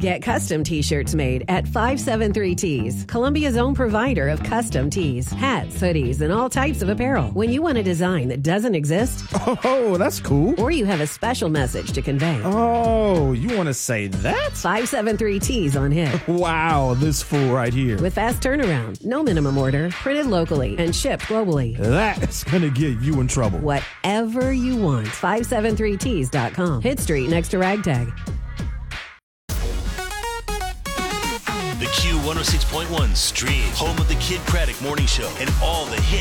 Get custom t-shirts made at 573 Tees, Columbia's own provider of custom tees, hats, hoodies, and all types of apparel. When you want a design that doesn't exist, oh, that's cool. Or you have a special message to convey. Oh, you want to say that? 573 Tees on hip. Wow, this fool right here. With fast turnaround, no minimum order, printed locally, and shipped globally. That's going to get you in trouble. Whatever you want. 573tees.com. Hit Street next to Ragtag. The Q106.1 Stream, home of the Kid Craddock Morning Show and all the hits.